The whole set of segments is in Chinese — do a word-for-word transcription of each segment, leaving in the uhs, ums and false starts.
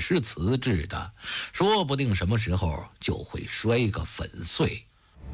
是瓷制的，说不定什么时候就会摔个粉碎。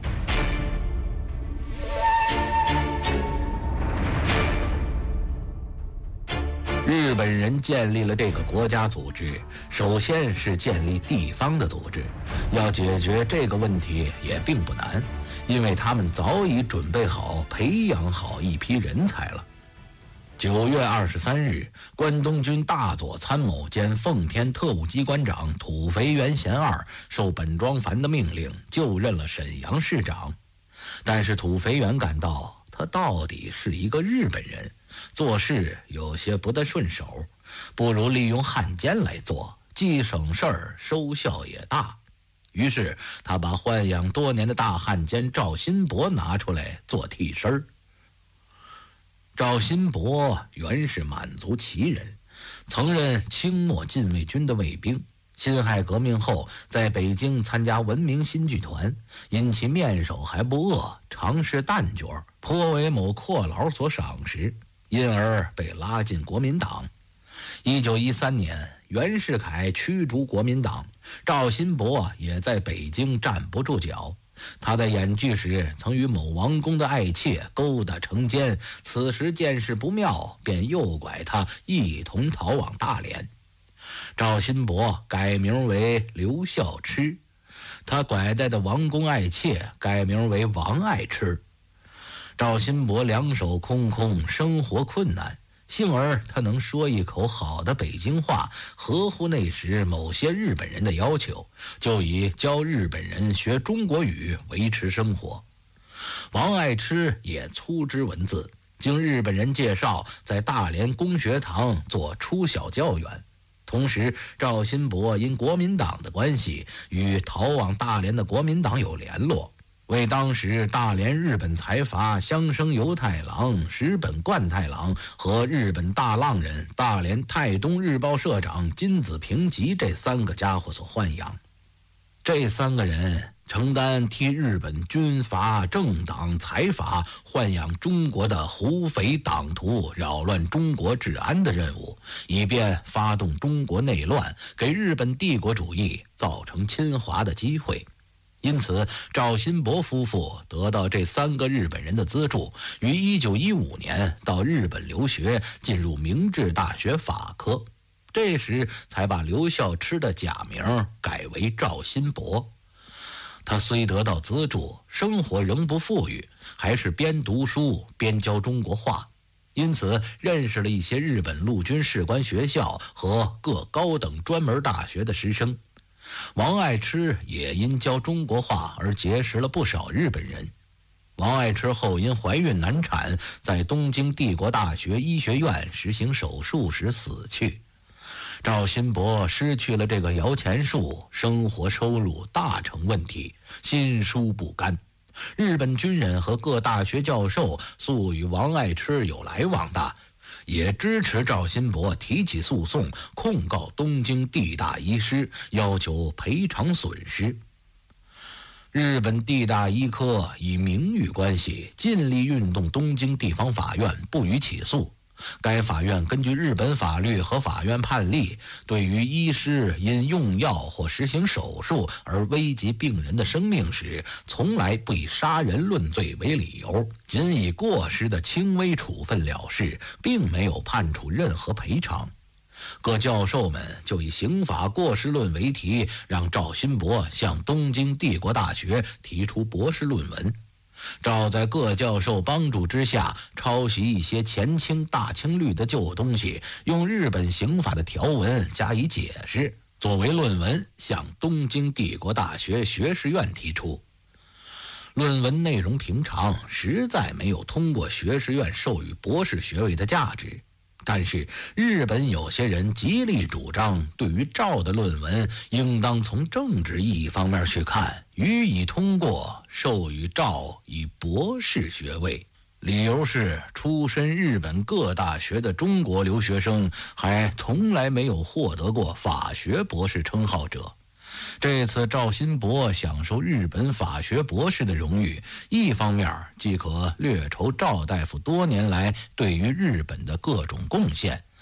日本人建立了这个国家组织，首先是建立地方的组织。要解决这个问题也并不难，因为他们早已准备好、培养好一批人才了。九月二十三日，关东军大佐参谋兼奉天特务机关长土肥原贤二受本庄繁的命令就任了沈阳市长。但是土肥原感到他到底是一个日本人，做事有些不大顺手，不如利用汉奸来做，既省事儿，收效也大。于是他把豢养多年的大汉奸赵新伯拿出来做替身儿。赵新伯原是满族旗人，曾任清末禁卫军的卫兵。辛亥革命后在北京参加文明新剧团，因其面首还不饿，常是旦角，颇为某阔佬所赏识，因而被拉进国民党。一九一三年，袁世凯驱逐国民党，赵新伯也在北京站不住脚。他在演剧时曾与某王公的爱妾勾搭成奸，此时见势不妙，便诱拐他一同逃往大连。赵新伯改名为刘孝痴，他拐带的王公爱妾改名为王爱痴。赵新伯两手空空，生活困难，幸而他能说一口好的北京话，合乎那时某些日本人的要求，就以教日本人学中国语维持生活。王爱痴也粗知文字，经日本人介绍，在大连公学堂做初小教员。同时赵新伯因国民党的关系，与逃往大连的国民党有联络，为当时大连日本财阀香生游太郎、石本贯太郎和日本大浪人大连泰东日报社长金子平吉这三个家伙所豢养。这三个人承担替日本军阀、政党、财阀豢养中国的胡匪党徒，扰乱中国治安的任务，以便发动中国内乱，给日本帝国主义造成侵华的机会。因此赵新伯夫妇得到这三个日本人的资助，于一九一五年到日本留学，进入明治大学法科。这时才把刘孝痴的假名改为赵新伯。他虽得到资助，生活仍不富裕，还是边读书边教中国话，因此认识了一些日本陆军士官学校和各高等专门大学的师生。王爱痴也因教中国话而结识了不少日本人。王爱痴后因怀孕难产，在东京帝国大学医学院实行手术时死去。赵新伯失去了这个摇钱树，生活收入大成问题，心疏不甘。日本军人和各大学教授素与王爱痴有来往的，也支持赵新伯提起诉讼，控告东京地大医师，要求赔偿损失。日本地大医科以名誉关系尽力运动东京地方法院不予起诉。该法院根据日本法律和法院判例，对于医师因用药或实行手术而危及病人的生命时，从来不以杀人论罪为理由，仅以过失的轻微处分了事，并没有判处任何赔偿。各教授们就以刑法过失论为题，让赵新伯向东京帝国大学提出博士论文。赵在各教授帮助之下，抄袭一些前清大清律的旧东西，用日本刑法的条文加以解释，作为论文向东京帝国大学学士院提出。论文内容平常，实在没有通过学士院授予博士学位的价值。但是日本有些人极力主张，对于赵的论文应当从政治意义方面去看，予以通过，授予赵以博士学位。理由是出身日本各大学的中国留学生还从来没有获得过法学博士称号者。这次赵新伯享受日本法学博士的荣誉，一方面既可略筹赵大夫多年来对于日本的各种贡献，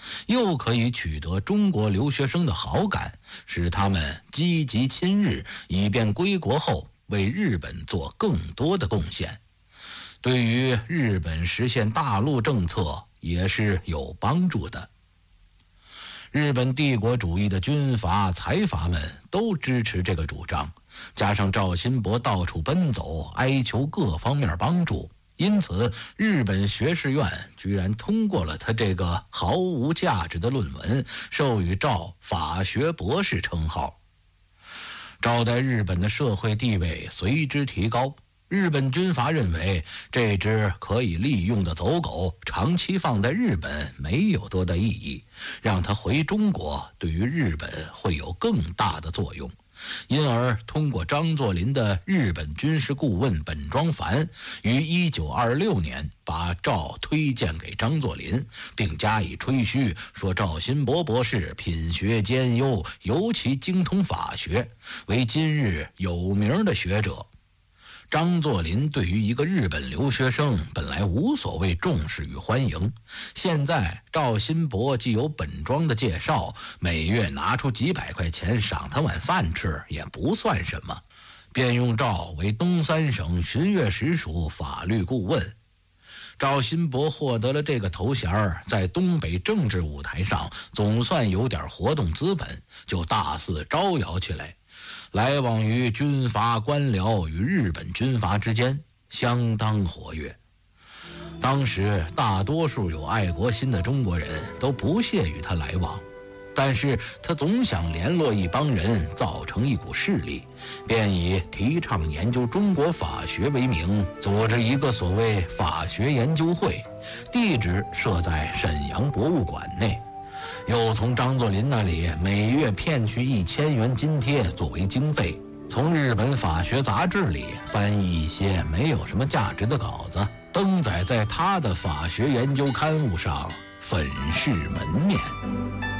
又可以取得中国留学生的好感，使他们积极亲日，以便归国后为日本做更多的贡献。对于日本实现大陆政策也是有帮助的。日本帝国主义的军阀财阀们都支持这个主张，加上赵新伯到处奔走，哀求各方面帮助，因此日本学士院居然通过了他这个毫无价值的论文，授予赵法学博士称号。赵在日本的社会地位随之提高，日本军阀认为这只可以利用的走狗长期放在日本没有多大意义，让他回中国对于日本会有更大的作用，因而通过张作霖的日本军事顾问本庄繁于一九二六年把赵推荐给张作霖，并加以吹嘘，说赵新伯博士品学兼优，尤其精通法学，为今日有名的学者。张作霖对于一个日本留学生本来无所谓重视与欢迎，现在赵新伯既有本庄的介绍，每月拿出几百块钱赏他碗饭吃也不算什么，便用赵为东三省巡阅使署法律顾问。赵新伯获得了这个头衔，在东北政治舞台上总算有点活动资本，就大肆招摇起来，来往于军阀官僚与日本军阀之间相当活跃。当时大多数有爱国心的中国人都不屑与他来往，但是他总想联络一帮人，造成一股势力，便以提倡研究中国法学为名，组织一个所谓法学研究会，地址设在沈阳博物馆内，又从张作霖那里每月骗取一千元津贴作为经费，从日本法学杂志里翻译一些没有什么价值的稿子，登载在他的法学研究刊物上，粉饰门面。